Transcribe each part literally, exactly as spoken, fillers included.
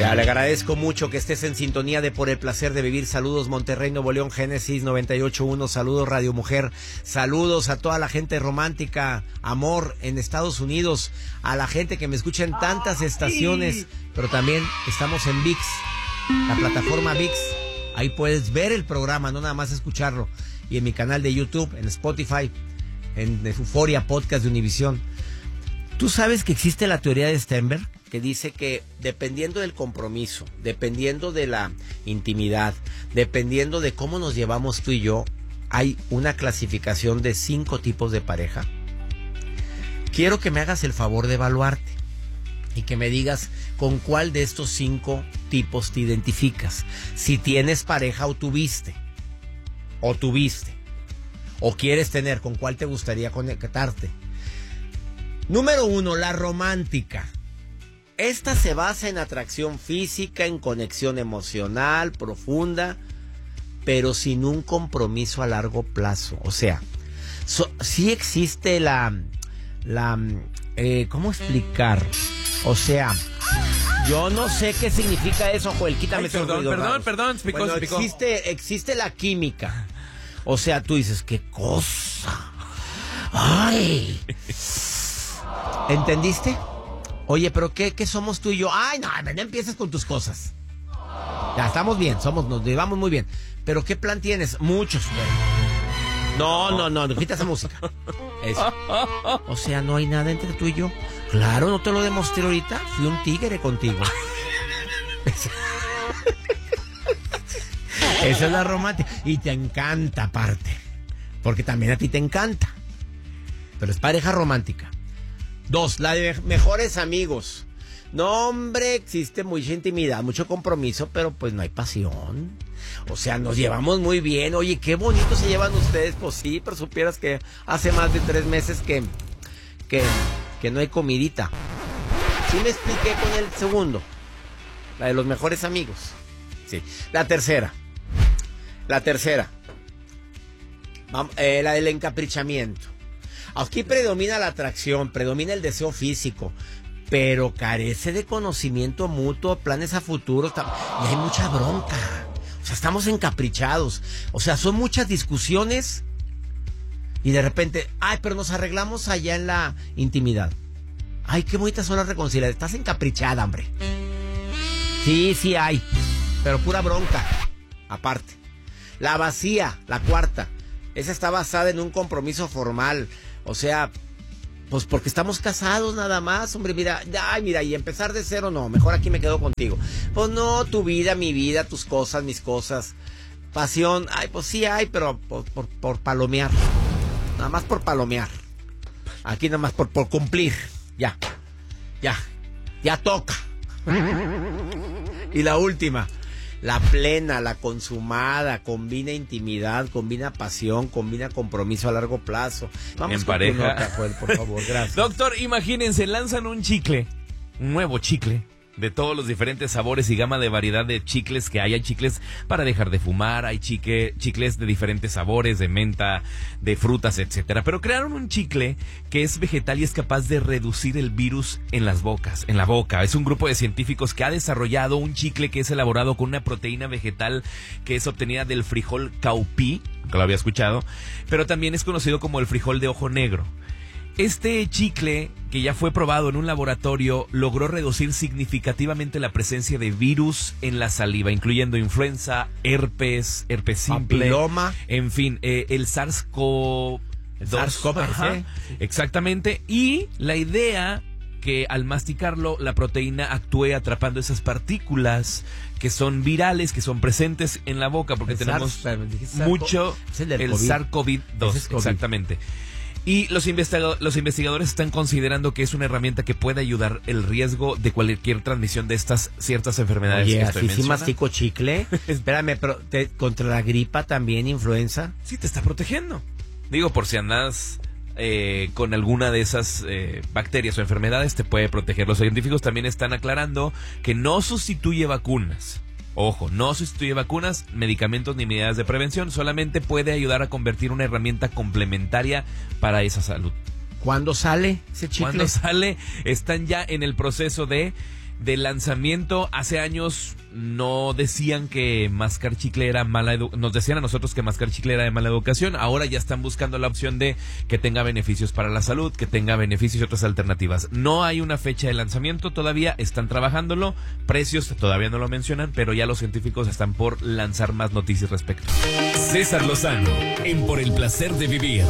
Ya, le agradezco mucho que estés en sintonía de Por el Placer de Vivir. Saludos Monterrey, Nuevo León, Génesis noventa y ocho punto uno. Saludos Radio Mujer. Saludos a toda la gente romántica, amor en Estados Unidos. A la gente que me escucha en tantas estaciones. Pero también estamos en ViX, la plataforma ViX. Ahí puedes ver el programa, no nada más escucharlo. Y en mi canal de YouTube, en Spotify, en Euforia Podcast de Univisión. ¿Tú sabes que existe la teoría de Sternberg? Que dice que dependiendo del compromiso, dependiendo de la intimidad, dependiendo de cómo nos llevamos tú y yo, hay una clasificación de cinco tipos de pareja. Quiero que me hagas el favor de evaluarte y que me digas con cuál de estos cinco tipos te identificas. Si tienes pareja o tuviste, o tuviste, o quieres tener, ¿con cuál te gustaría conectarte? Número uno, la romántica. Esta se basa en atracción física, en conexión emocional profunda, pero sin un compromiso a largo plazo. O sea, so, sí existe la, la, eh, ¿cómo explicar? O sea, yo no sé qué significa eso, Joel. Quítame. Ay, perdón, perdón, raros. perdón, se picó, bueno, se picó. Existe, existe la química. O sea, tú dices, ¿qué cosa? ¡Ay! ¿Entendiste? Oye, ¿pero qué, qué somos tú y yo? Ay, no, no empieces con tus cosas. Ya, estamos bien, somos, nos llevamos muy bien. ¿Pero qué plan tienes? Muchos, güey. No, no, no, no, quita esa música. Eso. O sea, no hay nada entre tú y yo. Claro, no te lo demostré ahorita. Fui un tigre contigo. Esa es la romántica. Y te encanta aparte. Porque también a ti te encanta. Pero es pareja romántica. Dos, la de mejores amigos. No, hombre, existe mucha intimidad, mucho compromiso, pero pues no hay pasión. O sea, nos llevamos muy bien. Oye, qué bonito se llevan ustedes. Pues sí, pero supieras que hace más de tres meses que, que, que no hay comidita. Sí me expliqué con el segundo. La de los mejores amigos. Sí. La tercera. La tercera. Eh, la del encaprichamiento. Aquí predomina la atracción, predomina el deseo físico, pero carece de conocimiento mutuo, planes a futuro, y hay mucha bronca. O sea, estamos encaprichados. O sea, son muchas discusiones y de repente, ay, pero nos arreglamos allá en la intimidad. Ay, qué bonitas son las reconciliaciones. Estás encaprichada, hombre. Sí, sí hay, pero pura bronca. Aparte. La vacía, la cuarta. Esa está basada en un compromiso formal. O sea, pues porque estamos casados nada más, hombre, mira, ay, mira, y empezar de cero, no, mejor aquí me quedo contigo. Pues no, tu vida, mi vida, tus cosas, mis cosas. Pasión, ay, pues sí hay, pero por, por, por palomear. Nada más por palomear. Aquí nada más por, por cumplir. Ya, ya, ya toca. Y la última. La plena, la consumada, combina intimidad, combina pasión, combina compromiso a largo plazo. Vamos en con pareja. Tu nota, Joel, por favor, gracias. Doctor, imagínense, lanzan un chicle, un nuevo chicle, de todos los diferentes sabores y gama de variedad de chicles que hay. Hay chicles para dejar de fumar, hay chicle, chicles de diferentes sabores, de menta, de frutas, etcétera. Pero crearon un chicle que es vegetal y es capaz de reducir el virus en las bocas, en la boca. Es un grupo de científicos que ha desarrollado un chicle que es elaborado con una proteína vegetal que es obtenida del frijol caupi, que lo había escuchado, pero también es conocido como el frijol de ojo negro. Este chicle, que ya fue probado en un laboratorio, logró reducir significativamente la presencia de virus en la saliva, incluyendo influenza, herpes, herpes simple, papiloma, en fin, eh, el SARS-CoV dos. SARS-CoV, exactamente. Y la idea que al masticarlo, la proteína actúe atrapando esas partículas que son virales, que son presentes en la boca, porque el tenemos SARS, mucho el, el SARS-CoV dos, exactamente. Y los, investigado- los investigadores están considerando que es una herramienta que puede ayudar el riesgo de cualquier transmisión de estas ciertas enfermedades. Oye, que estoy así sí mencionando. mastico chicle. Espérame, pero te, contra la gripa también, influenza. Sí, te está protegiendo. Digo, por si andas eh, con alguna de esas eh, bacterias o enfermedades, te puede proteger. Los científicos también están aclarando que no sustituye vacunas. Ojo, no sustituye vacunas, medicamentos ni medidas de prevención, solamente puede ayudar a convertir una herramienta complementaria para esa salud. ¿Cuándo sale ese chicle? ¿Cuándo sale? Están ya en el proceso de de lanzamiento. Hace años no decían que mascar chicle era mala educación, nos decían a nosotros que mascar chicle era de mala educación. Ahora ya están buscando la opción de que tenga beneficios para la salud, que tenga beneficios y otras alternativas. No hay una fecha de lanzamiento todavía, están trabajándolo, precios todavía no lo mencionan, pero ya los científicos están por lanzar más noticias respecto. César Lozano, en Por el Placer de Vivir.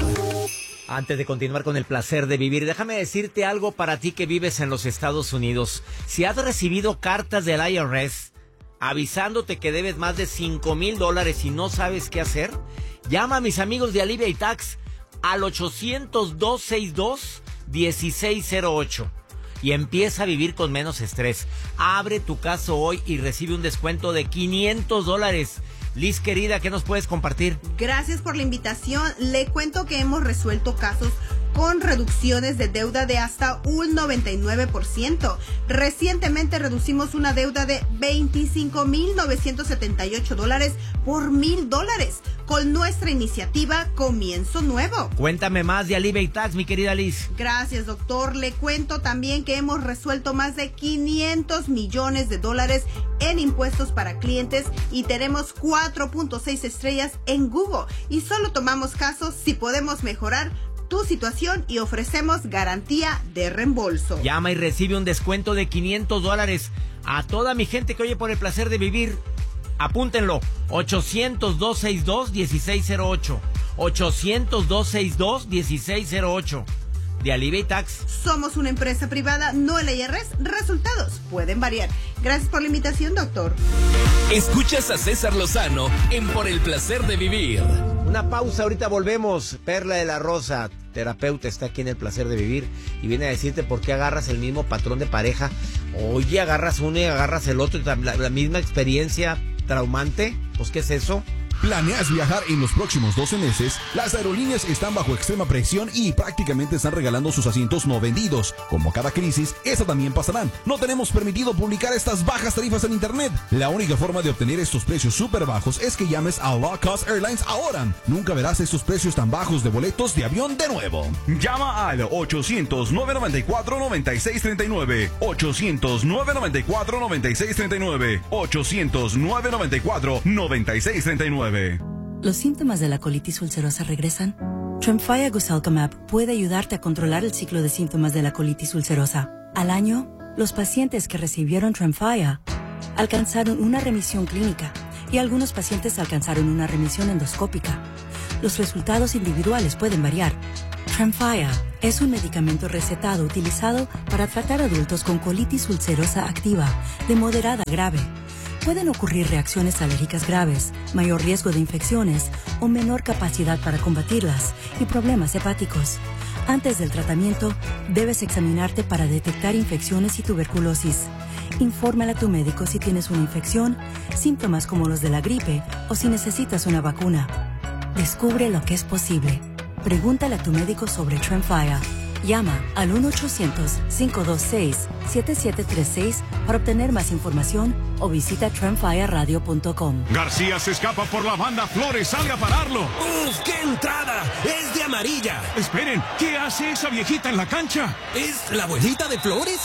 Antes de continuar con el placer de vivir, déjame decirte algo para ti que vives en los Estados Unidos. Si has recibido cartas del I R S avisándote que debes más de cinco mil dólares y no sabes qué hacer, llama a mis amigos de Alivia y Tax al ochocientos, dos sesenta y dos, dieciséis cero ocho y empieza a vivir con menos estrés. Abre tu caso hoy y recibe un descuento de quinientos dólares. Liz, querida, ¿qué nos puedes compartir? Gracias por la invitación. Le cuento que hemos resuelto casos con reducciones de deuda de hasta un noventa y nueve por ciento. Recientemente reducimos una deuda de veinticinco mil novecientos setenta y ocho dólares por mil dólares con nuestra iniciativa Comienzo Nuevo. Cuéntame más de Alivia y Tax, mi querida Liz. Gracias, doctor. Le cuento también que hemos resuelto más de quinientos millones de dólares en impuestos para clientes y tenemos cuatro punto seis estrellas en Google. Y solo tomamos casos si podemos mejorar tu situación y ofrecemos garantía de reembolso. Llama y recibe un descuento de quinientos dólares. A toda mi gente que oye Por el Placer de Vivir, apúntenlo. ochocientos, dos sesenta y dos, dieciséis cero ocho. ochocientos, dos sesenta y dos, dieciséis cero ocho. De Alivia y Tax. Somos una empresa privada, no el I R S. Resultados pueden variar. Gracias por la invitación, doctor. Escuchas a César Lozano en Por el Placer de Vivir. Una pausa, ahorita volvemos. Perla de la Rosa, terapeuta, está aquí en El Placer de Vivir y viene a decirte por qué agarras el mismo patrón de pareja. Oye, agarras uno y agarras el otro, la, la misma experiencia traumante. Pues, ¿qué es eso? ¿Planeas viajar en los próximos doce meses? Las aerolíneas están bajo extrema presión y prácticamente están regalando sus asientos no vendidos. Como cada crisis, esa también pasará. No tenemos permitido publicar estas bajas tarifas en internet. La única forma de obtener estos precios súper bajos es que llames a Low Cost Airlines ahora. Nunca verás estos precios tan bajos de boletos de avión de nuevo. Llama al ochocientos, nueve noventa y cuatro, noventa y seis treinta y nueve. ochocientos, nueve noventa y cuatro, noventa y seis treinta y nueve. ochocientos, nueve noventa y cuatro, noventa y seis treinta y nueve. ¿Los síntomas de la colitis ulcerosa regresan? Tremfya Guselkumab puede ayudarte a controlar el ciclo de síntomas de la colitis ulcerosa. Al año, los pacientes que recibieron Tremfya alcanzaron una remisión clínica y algunos pacientes alcanzaron una remisión endoscópica. Los resultados individuales pueden variar. Tremfya es un medicamento recetado utilizado para tratar adultos con colitis ulcerosa activa de moderada a grave. Pueden ocurrir reacciones alérgicas graves, mayor riesgo de infecciones o menor capacidad para combatirlas y problemas hepáticos. Antes del tratamiento, debes examinarte para detectar infecciones y tuberculosis. Infórmale a tu médico si tienes una infección, síntomas como los de la gripe o si necesitas una vacuna. Descubre lo que es posible. Pregúntale a tu médico sobre Tremfya. Llama al uno ochocientos, cinco dos seis, siete siete tres seis para obtener más información o visita tremfya radio punto com. García se escapa por la banda, Flores, salga a pararlo. ¡Uf, qué entrada! ¡Es de amarilla! Esperen, ¿qué hace esa viejita en la cancha? ¿Es la abuelita de Flores?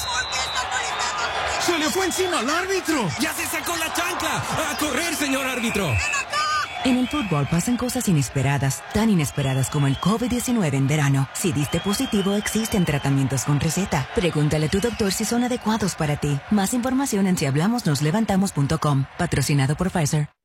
¡Se le fue encima al árbitro! ¡Ya se sacó la chancla! ¡A correr, señor árbitro! En el fútbol pasan cosas inesperadas, tan inesperadas como el COVID diecinueve en verano. Si diste positivo, existen tratamientos con receta. Pregúntale a tu doctor si son adecuados para ti. Más información en si hablamos nos levantamos punto com. Patrocinado por Pfizer.